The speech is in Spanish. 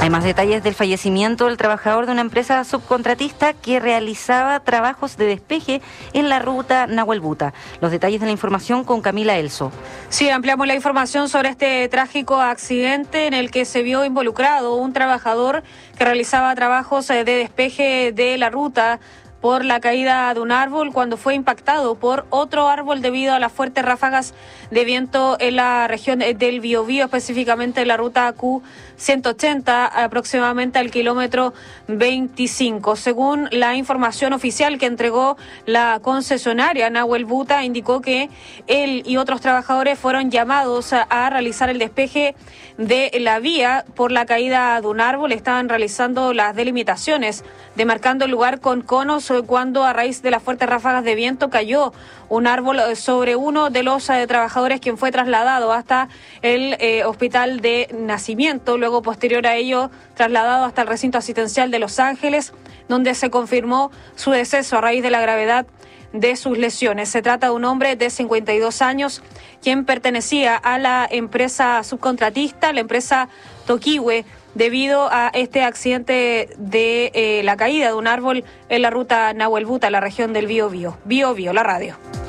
Hay más detalles del fallecimiento del trabajador de una empresa subcontratista que realizaba trabajos de despeje en la ruta Nahuelbuta. Los detalles de la información con Camila Elso. Sí, ampliamos la información sobre este trágico accidente en el que se vio involucrado un trabajador que realizaba trabajos de despeje de la ruta por la caída de un árbol cuando fue impactado por otro árbol debido a las fuertes ráfagas de viento en la región del Biobío, específicamente en la ruta Q180, aproximadamente al kilómetro 25. Según la información oficial que entregó la concesionaria Nahuelbuta, indicó que él y otros trabajadores fueron llamados a realizar el despeje de la vía por la caída de un árbol. Estaban realizando las delimitaciones, demarcando el lugar con conos cuando a raíz de las fuertes ráfagas de viento cayó un árbol sobre uno de los trabajadores, quien fue trasladado hasta el hospital de Nacimiento, luego posterior a ello trasladado hasta el recinto asistencial de Los Ángeles, donde se confirmó su deceso a raíz de la gravedad de sus lesiones. Se trata de un hombre de 52 años, quien pertenecía a la empresa subcontratista, la empresa Toquihue, debido a este accidente de la caída de un árbol en la ruta Nahuelbuta, la región del Biobío. Biobío, la radio.